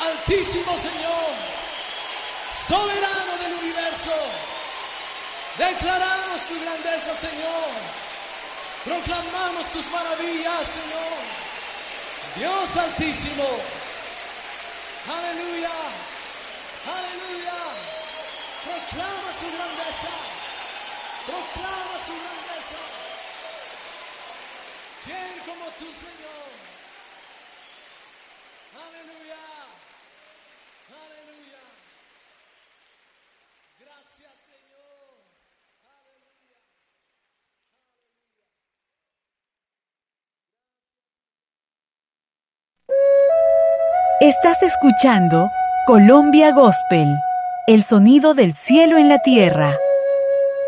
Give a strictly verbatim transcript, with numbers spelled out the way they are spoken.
Altísimo Señor, soberano del universo, declaramos tu grandeza, Señor. Proclamamos tus maravillas, Señor. Dios altísimo. Aleluya. Aleluya. Proclama su grandeza. Proclama su grandeza. ¿Quién como tú, Señor? Aleluya. Aleluya. Gracias, Señor. Aleluya. Estás escuchando Colombia Gospel, el sonido del cielo en la tierra.